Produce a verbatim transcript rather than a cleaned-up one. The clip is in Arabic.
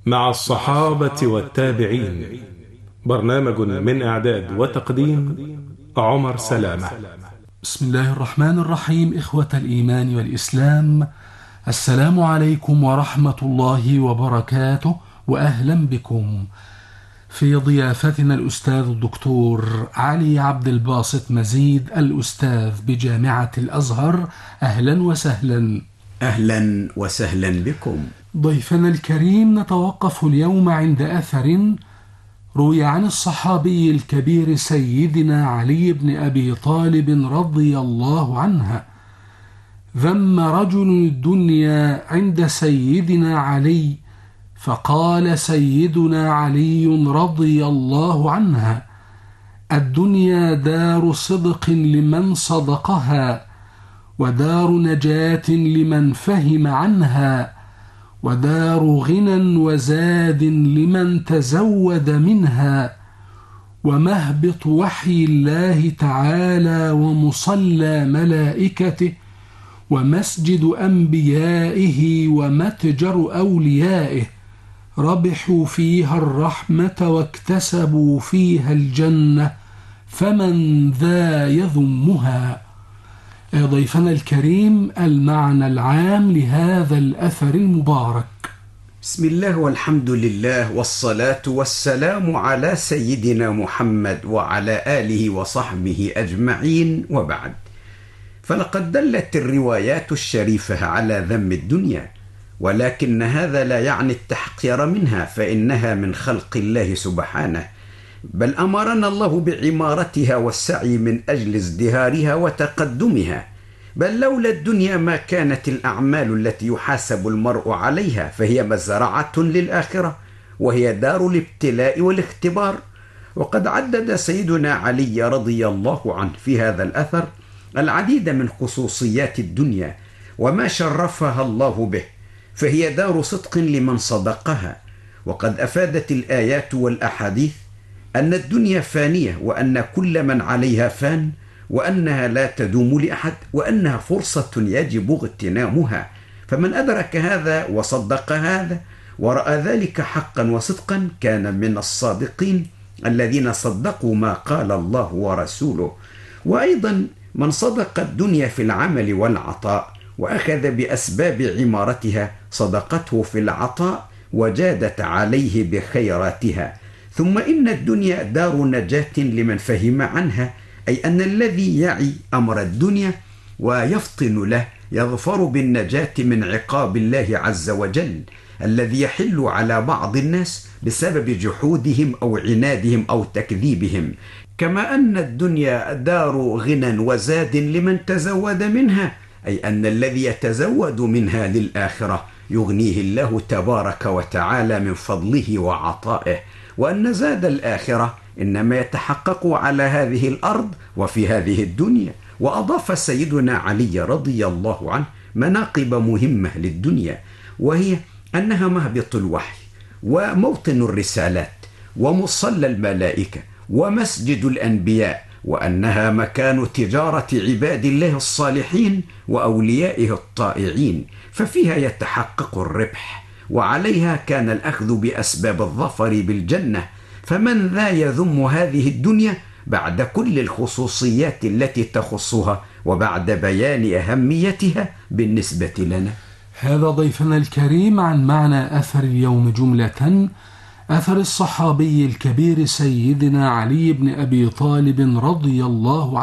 مع الصحابة والتابعين. برنامج من إعداد وتقديم عمر سلامة. بسم الله الرحمن الرحيم. إخوة الإيمان والإسلام، السلام عليكم ورحمة الله وبركاته، وأهلا بكم في ضيافتنا الأستاذ الدكتور علي عبد الباسط مزيد، الأستاذ بجامعة الأزهر. أهلا وسهلا. أهلا وسهلا بكم. ضيفنا الكريم، نتوقف اليوم عند أثر روي عن الصحابي الكبير سيدنا علي بن أبي طالب رضي الله عنه. ذم رجل الدنيا عند سيدنا علي، فقال سيدنا علي رضي الله عنه: الدنيا دار صدق لمن صدقها، ودار نجاة لمن فهم عنها، ودار غنى وزاد لمن تزود منها، ومهبط وحي الله تعالى ومصلى ملائكته، ومسجد أنبيائه ومتجر أوليائه، ربحوا فيها الرحمة واكتسبوا فيها الجنة، فمن ذا يذمها. ضيفنا الكريم، المعنى العام لهذا الأثر المبارك. بسم الله والحمد لله والصلاة والسلام على سيدنا محمد وعلى آله وصحبه أجمعين، وبعد. فلقد دلت الروايات الشريفة على ذم الدنيا، ولكن هذا لا يعني التحقير منها، فإنها من خلق الله سبحانه، بل أمرنا الله بعمارتها والسعي من أجل ازدهارها وتقدمها. بل لولا الدنيا ما كانت الأعمال التي يحاسب المرء عليها، فهي مزرعة للآخرة، وهي دار الابتلاء والاختبار. وقد عدد سيدنا علي رضي الله عنه في هذا الأثر العديد من خصوصيات الدنيا وما شرفها الله به، فهي دار صدق لمن صدقها. وقد أفادت الآيات والأحاديث أن الدنيا فانية، وأن كل من عليها فان، وأنها لا تدوم لأحد، وأنها فرصة يجب اغتنامها. فمن أدرك هذا وصدق هذا ورأى ذلك حقا وصدقا كان من الصادقين الذين صدقوا ما قال الله ورسوله. وأيضا من صدق الدنيا في العمل والعطاء وأخذ بأسباب عمارتها صدقته في العطاء وجادت عليه بخيراتها. ثم إن الدنيا دار نجاة لمن فهم عنها، أي أن الذي يعي أمر الدنيا ويفطن له يظفر بالنجاة من عقاب الله عز وجل الذي يحل على بعض الناس بسبب جحودهم أو عنادهم أو تكذيبهم. كما أن الدنيا دار غنى وزاد لمن تزود منها، أي أن الذي يتزود منها للآخرة يغنيه الله تبارك وتعالى من فضله وعطائه، وأن زاد الآخرة إنما يتحقق على هذه الأرض وفي هذه الدنيا. وأضاف سيدنا علي رضي الله عنه مناقب مهمة للدنيا، وهي أنها مهبط الوحي وموطن الرسالات ومصلى الملائكة ومسجد الأنبياء، وأنها مكان تجارة عباد الله الصالحين وأوليائه الطائعين، ففيها يتحقق الربح، وعليها كان الأخذ بأسباب الظفر بالجنة. فمن ذا يذم هذه الدنيا بعد كل الخصوصيات التي تخصها وبعد بيان أهميتها بالنسبة لنا؟ هذا ضيفنا الكريم عن معنى أثر اليوم جملة. أثر الصحابي الكبير سيدنا علي بن أبي طالب رضي الله عنه.